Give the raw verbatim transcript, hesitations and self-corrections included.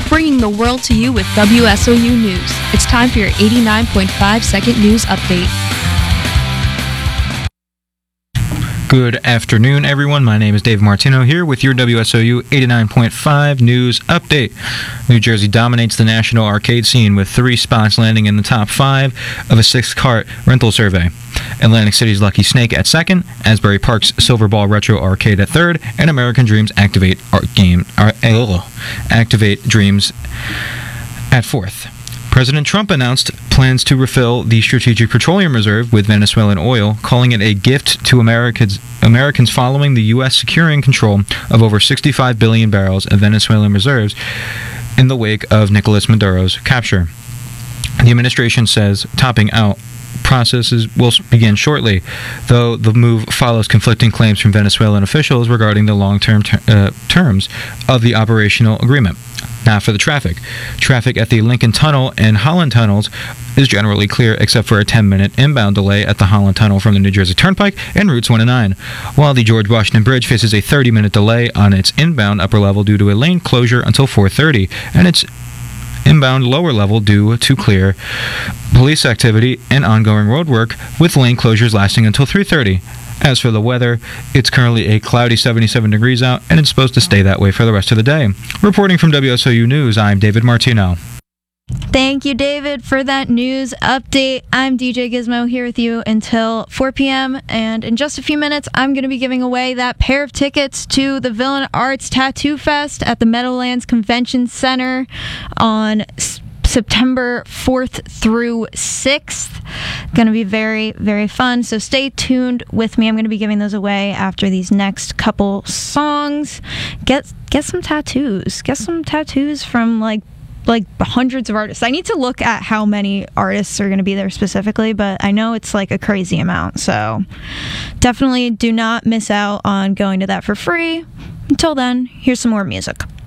bringing the world to you with W S O U News. It's time for your eighty-nine point five second news update. Good afternoon, everyone. My name is Dave Martino here with your W S O U eighty-nine point five news update. New Jersey dominates the national arcade scene with three spots landing in the top five of a six-cart rental survey. Atlantic City's Lucky Snake at second, Asbury Park's Silver Ball Retro Arcade at third, and American Dreams Activate Art Game uh, Activate Dreams at fourth. President Trump announced plans to refill the Strategic Petroleum Reserve with Venezuelan oil, calling it a gift to Americans, Americans following the U S securing control of over sixty-five billion barrels of Venezuelan reserves in the wake of Nicolas Maduro's capture. The administration says topping out processes will begin shortly, though the move follows conflicting claims from Venezuelan officials regarding the long-term ter- uh, terms of the operational agreement. Now for the traffic. Traffic at the Lincoln Tunnel and Holland Tunnels is generally clear except for a ten-minute inbound delay at the Holland Tunnel from the New Jersey Turnpike and routes one and nine, while the George Washington Bridge faces a thirty-minute delay on its inbound upper level due to a lane closure until four thirty, and its inbound lower level due to clear police activity and ongoing road work, with lane closures lasting until three thirty. As for the weather, it's currently a cloudy seventy-seven degrees out, and it's supposed to stay that way for the rest of the day. Reporting from W S O U News, I'm David Martino. Thank you, David, for that news update. I'm D J Gizmo here with you until four p.m., and in just a few minutes, I'm going to be giving away that pair of tickets to the Villain Arts Tattoo Fest at the Meadowlands Convention Center on September fourth through sixth. Going to be very, very fun. So stay tuned with me. I'm going to be giving those away after these next couple songs. Get get some tattoos. Get some tattoos from like like hundreds of artists. I need to look at how many artists are going to be there specifically, but I know it's like a crazy amount. So definitely do not miss out on going to that for free. Until then, here's some more music.